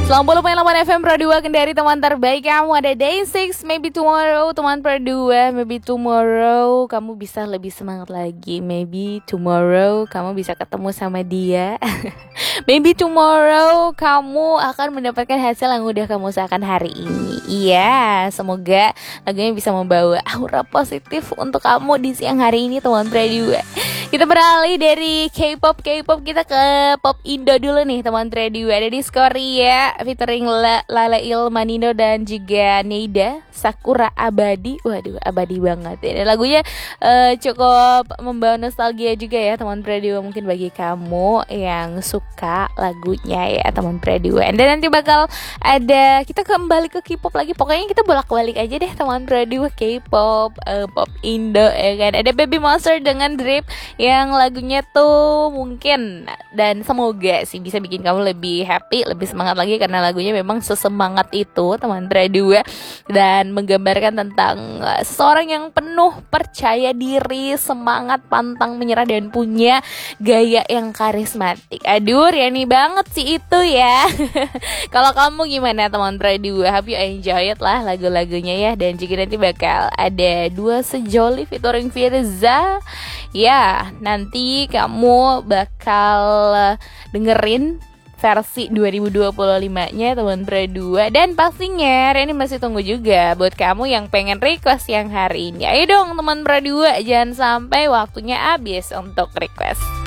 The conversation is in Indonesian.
90.8 FM Pro 2 Kendari, teman terbaik kamu. Ada Day 6, maybe tomorrow. Teman Pro 2, maybe tomorrow kamu bisa lebih semangat lagi. Maybe tomorrow kamu bisa ketemu sama dia. Maybe tomorrow kamu akan mendapatkan hasil yang udah kamu usahakan hari ini. Iya, semoga lagunya bisa membawa aura positif untuk kamu di siang hari ini, teman Pro 2. Kita beralih dari K-pop kita ke pop Indo dulu nih, teman Pro 2. Ada di Korea featuring Lala Manino dan juga Neida, Sakura Abadi. Waduh, abadi banget ya. Dan lagunya cukup membawa nostalgia juga ya, teman Pro 2. Mungkin bagi kamu yang suka lagunya ya, teman Pro 2. Dan nanti bakal ada, kita kembali ke K-pop lagi. Pokoknya kita bolak-balik aja deh, teman Pro 2. K-pop, pop Indo ya kan. Ada Baby Monster dengan Drip yang lagunya tuh mungkin dan semoga sih bisa bikin kamu lebih happy, lebih semangat lagi, karena lagunya memang sesemangat itu, teman Pro 2, dan menggambarkan tentang seseorang yang penuh percaya diri, semangat, pantang menyerah, dan punya gaya yang karismatik. Aduh, Riani banget sih itu ya. Kalau kamu gimana, teman Pro 2? Hope you enjoy it lah lagu-lagunya ya. Dan juga nanti bakal ada dua sejoli featuring Firza. Ya, nanti kamu bakal dengerin versi 2025-nya, teman Pro 2. Dan pastinya Reni masih tunggu juga buat kamu yang pengen request yang hari ini. Ayo dong, teman Pro 2, jangan sampai waktunya habis untuk request.